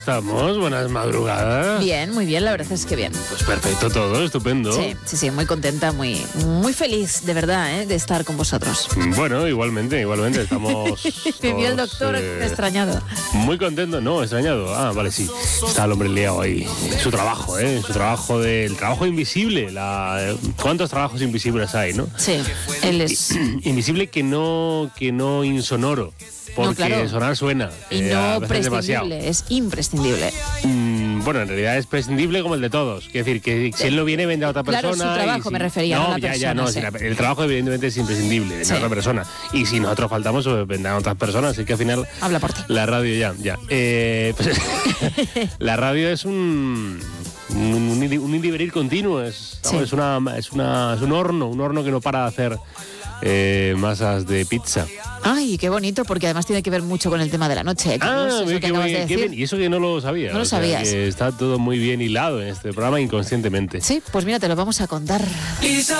Estamos, buenas madrugadas. Bien, muy bien, la verdad es que bien. Pues perfecto todo, estupendo. Sí, muy contenta, muy feliz, de verdad, de estar con vosotros. Bueno, igualmente, estamos Me vio el doctor extrañado. Muy contento, no, extrañado. Ah, vale, sí. Está el hombre liado ahí. Su trabajo, el trabajo invisible. ¿Cuántos trabajos invisibles hay, no? Sí, él es... Invisible que no insonoro. Porque no, claro. sonar suena. Y no prescindible, es imprescindible. Bueno, en realidad es prescindible como el de todos. Quiero decir, que si él no viene, vendrá otra persona. Claro, su trabajo me refería, no a la persona. Sí. El trabajo evidentemente es imprescindible, vendrá otra persona. Y si nosotros faltamos, pues vendrán otras personas. Así que al final... Habla por ti. La radio ya. Pues, la radio es un individir continuo. Es un horno que no para de hacer masas de pizza. Ay, qué bonito, porque además tiene que ver mucho con el tema de la noche. Qué bien. Y eso que no lo sabía. No lo sabías. Que está todo muy bien hilado en este programa inconscientemente. Sí, pues mira, te lo vamos a contar.